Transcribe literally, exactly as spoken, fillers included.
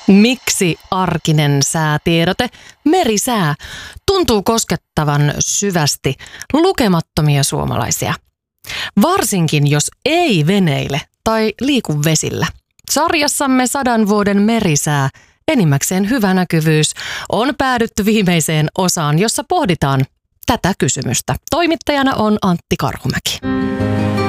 Miksi arkinen säätiedote, merisää, tuntuu koskettavan syvästi lukemattomia suomalaisia? Varsinkin jos ei veneile tai liiku vesillä. Sarjassamme sadan vuoden merisää, enimmäkseen hyvä näkyvyys, on päädytty viimeiseen osaan, jossa pohditaan tätä kysymystä. Toimittajana on Antti Karhumäki.